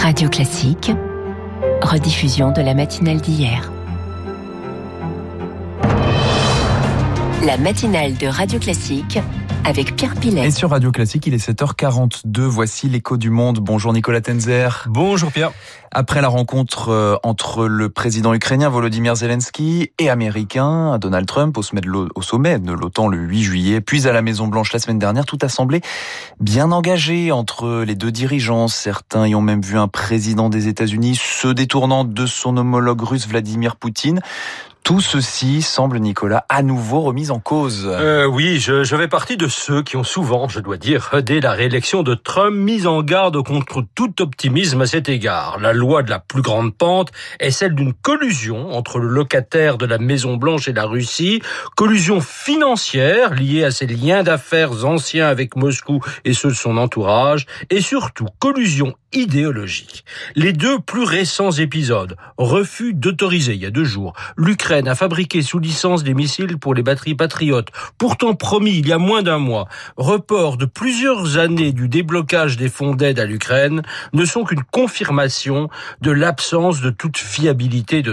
Radio Classique, rediffusion de la matinale d'hier. La matinale de Radio Classique avec Pierre Pilet. Et sur Radio Classique, il est 7h42. Voici l'écho du monde. Bonjour Nicolas Tenzer. Bonjour Pierre. Après la rencontre entre le président ukrainien Volodymyr Zelensky et américain Donald Trump au sommet de l'OTAN le 8 juillet, puis à la Maison-Blanche la semaine dernière, tout a semblé bien engagé entre les deux dirigeants. Certains y ont même vu un président des États-Unis se détournant de son homologue russe Vladimir Poutine. Tout ceci semble, Nicolas, à nouveau remis en cause. Oui, je fais partie de ceux qui ont souvent, je dois dire, dès la réélection de Trump, mis en garde contre tout optimisme à cet égard. La loi de la plus grande pente est celle d'une collusion entre le locataire de la Maison-Blanche et la Russie, collusion financière liée à ses liens d'affaires anciens avec Moscou et ceux de son entourage, et surtout collusion idéologique. Les deux plus récents épisodes, refus d'autoriser, il y a 2 jours, l'Ukraine a fabriqué sous licence des missiles pour les batteries patriotes, pourtant promis il y a moins d'1 mois, report de plusieurs années du déblocage des fonds d'aide à l'Ukraine, ne sont qu'une confirmation de l'absence de toute fiabilité de